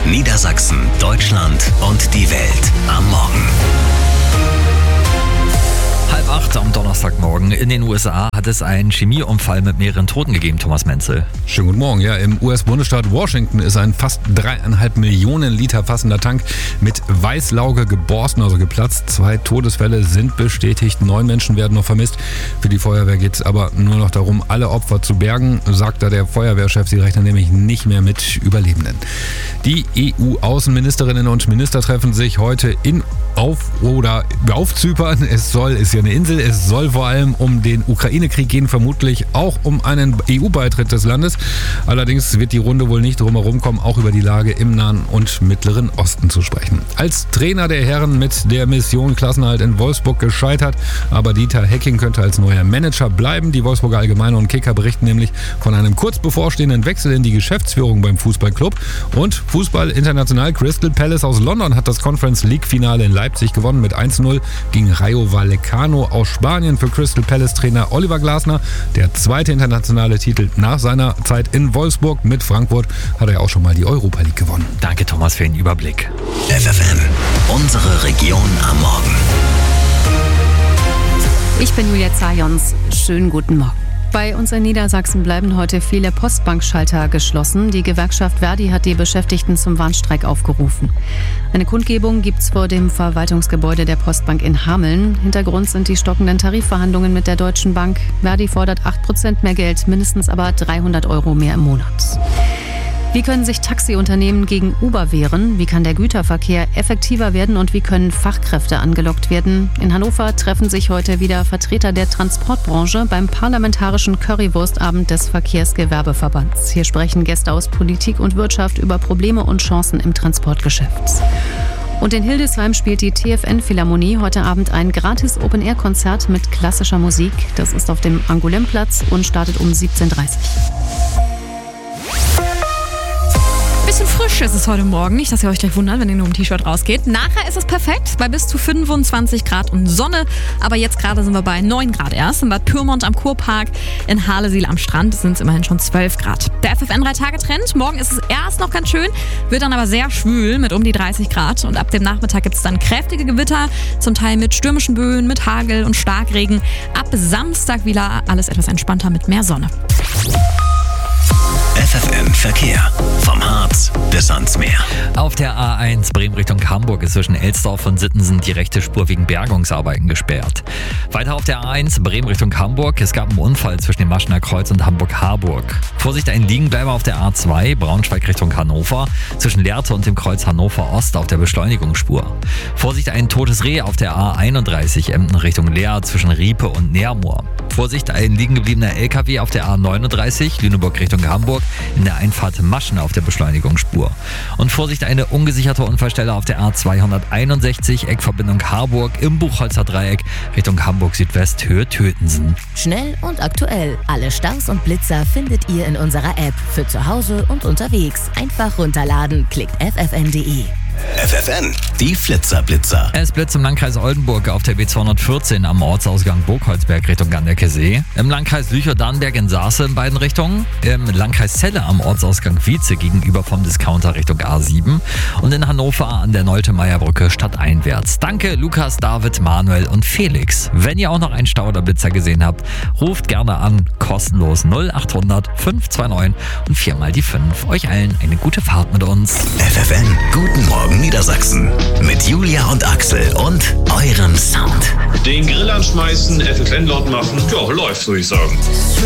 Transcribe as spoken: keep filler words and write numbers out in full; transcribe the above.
Niedersachsen, Deutschland und die Welt am Morgen. Halb acht am Donnerstagmorgen. In den U S A hat es einen Chemieunfall mit mehreren Toten gegeben, Thomas Menzel. Schönen guten Morgen. Ja, im U S-Bundesstaat Washington ist ein fast dreieinhalb Millionen Liter fassender Tank mit Weißlauge geborsten, also geplatzt. Zwei Todesfälle sind bestätigt. Neun Menschen werden noch vermisst. Für die Feuerwehr geht es aber nur noch darum, alle Opfer zu bergen, sagt da der Feuerwehrchef. Sie rechnen nämlich nicht mehr mit Überlebenden. Die E U-Außenministerinnen und Minister treffen sich heute in auf oder auf Zypern. Es soll, ist ja eine Insel, es soll vor allem um den Ukraine-Krieg gehen, vermutlich auch um einen E U-Beitritt des Landes. Allerdings wird die Runde wohl nicht drum herum kommen, auch über die Lage im Nahen und Mittleren Osten zu sprechen. Als Trainer der Herren mit der Mission Klassenerhalt in Wolfsburg gescheitert, aber Dieter Hecking könnte als neuer Manager bleiben. Die Wolfsburger Allgemeine und Kicker berichten nämlich von einem kurz bevorstehenden Wechsel in die Geschäftsführung beim Fußballclub. Und Fußball international, Crystal Palace aus London hat das Conference League-Finale in Leipzig gewonnen mit eins zu null gegen Rayo Vallecano aus Spanien. Für Crystal Palace Trainer Oliver Glasner der zweite internationale Titel nach seiner Zeit in Wolfsburg. Mit Frankfurt hat er auch schon mal die Europa League gewonnen. Danke, Thomas, für den Überblick. F F M, unsere Region am Morgen. Ich bin Julia Zajons. Schönen guten Morgen. Bei uns in Niedersachsen bleiben heute viele Postbankschalter geschlossen. Die Gewerkschaft Verdi hat die Beschäftigten zum Warnstreik aufgerufen. Eine Kundgebung gibt es vor dem Verwaltungsgebäude der Postbank in Hameln. Hintergrund sind die stockenden Tarifverhandlungen mit der Deutschen Bank. Verdi fordert acht Prozent mehr Geld, mindestens aber dreihundert Euro mehr im Monat. Wie können sich Taxiunternehmen gegen Uber wehren? Wie kann der Güterverkehr effektiver werden und wie können Fachkräfte angelockt werden? In Hannover treffen sich heute wieder Vertreter der Transportbranche beim parlamentarischen Currywurstabend des Verkehrsgewerbeverbands. Hier sprechen Gäste aus Politik und Wirtschaft über Probleme und Chancen im Transportgeschäft. Und in Hildesheim spielt die T F N-Philharmonie heute Abend ein gratis Open-Air-Konzert mit klassischer Musik. Das ist auf dem Angoulême-Platz und startet um siebzehn Uhr dreißig. Bisschen frisch ist es heute Morgen, nicht, dass ihr euch gleich wundert, wenn ihr nur im T-Shirt rausgeht. Nachher ist es perfekt, bei bis zu fünfundzwanzig Grad und Sonne. Aber jetzt gerade sind wir bei neun Grad erst. In Bad Pyrmont am Kurpark, in Harlesiel am Strand sind es immerhin schon zwölf Grad. Der F F N drei Tage Trend. Morgen ist es erst noch ganz schön, wird dann aber sehr schwül mit um die dreißig Grad. Und ab dem Nachmittag gibt es dann kräftige Gewitter, zum Teil mit stürmischen Böen, mit Hagel und Starkregen. Ab Samstag wieder alles etwas entspannter mit mehr Sonne. F F M Verkehr. Vom Harz bis ans Meer. Auf der A eins Bremen Richtung Hamburg ist zwischen Elsdorf und Sittensen die rechte Spur wegen Bergungsarbeiten gesperrt. Weiter auf der A eins Bremen Richtung Hamburg. Es gab einen Unfall zwischen dem Maschener Kreuz und Hamburg-Harburg. Vorsicht, ein Liegenbleiber auf der A zwei Braunschweig Richtung Hannover. Zwischen Lehrte und dem Kreuz Hannover Ost auf der Beschleunigungsspur. Vorsicht, ein totes Reh auf der A einunddreißig Emden Richtung Leer zwischen Riepe und Neermoor. Vorsicht, ein liegen gebliebener L K W auf der A neununddreißig Lüneburg Richtung Hamburg in der Einfahrt Maschen auf der Beschleunigungsspur. Und Vorsicht, eine ungesicherte Unfallstelle auf der A zweihunderteinundsechzig Eckverbindung Harburg im Buchholzer Dreieck Richtung Hamburg Südwest Höhe Tötensen. Schnell und aktuell. Alle Staus und Blitzer findet ihr in unserer App. Für zu Hause und unterwegs. Einfach runterladen. Klickt f f n punkt d e. F F N, die Flitzer-Blitzer. Es blitzt im Landkreis Oldenburg auf der B zweihundertvierzehn am Ortsausgang Burgholzberg Richtung Gandeckesee. Im Landkreis Lüchow-Dannenberg in Saaße in beiden Richtungen. Im Landkreis Celle am Ortsausgang Wietze gegenüber vom Discounter Richtung A sieben. Und in Hannover an der Nolte-Meyer-Brücke stadteinwärts. Danke Lukas, David, Manuel und Felix. Wenn ihr auch noch einen Stau oder Blitzer gesehen habt, ruft gerne an. Kostenlos null acht hundert fünf zwei neun und viermal die fünf. Euch allen eine gute Fahrt mit uns. F F N, guten Morgen Niedersachsen. Mit Julia und Axel und eurem Sound. Den Grill anschmeißen, F F N laut machen, ja, läuft, würde ich sagen.